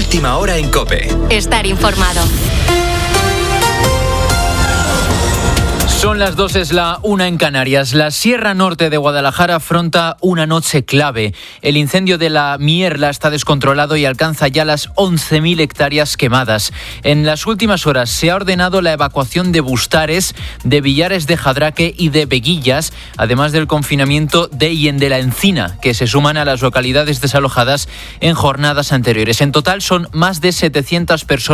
Última hora en COPE. Estar informado. Son las 2, es la 1 en Canarias. La Sierra Norte de Guadalajara afronta una noche clave. El incendio de la Mierla está descontrolado y alcanza ya las 11.000 hectáreas quemadas. En las últimas horas se ha ordenado la evacuación de Bustares, de Villares de Jadraque y de Veguillas, además del confinamiento de Hien de la Encina, que se suman a las localidades desalojadas en jornadas anteriores. En total son más de 700 personas